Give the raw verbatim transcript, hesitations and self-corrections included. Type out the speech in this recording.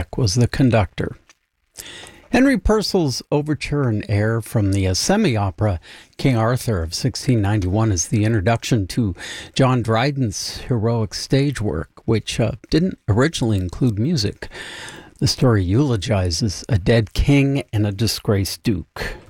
was the conductor. Henry Purcell's overture and air from the uh, semi-opera King Arthur of sixteen ninety-one is the introduction to John Dryden's heroic stage work, which uh, didn't originally include music. The story eulogizes a dead king and a disgraced duke.